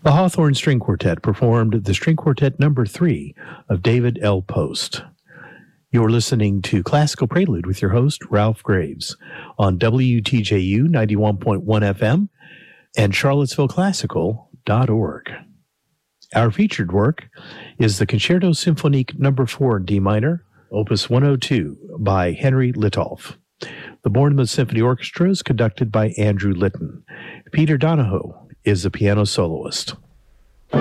The Hawthorne String Quartet performed the String Quartet Number 3 of David L. Post. You're listening to Classical Prelude with your host, Ralph Graves, on WTJU 91.1 FM and charlottesvilleclassical.org. Our featured work is the Concerto Symphonique No. 4 in D minor, Opus 102 by Henry Litolff. The Bournemouth Symphony Orchestra is conducted by Andrew Litton. Peter Donahoe is the piano soloist.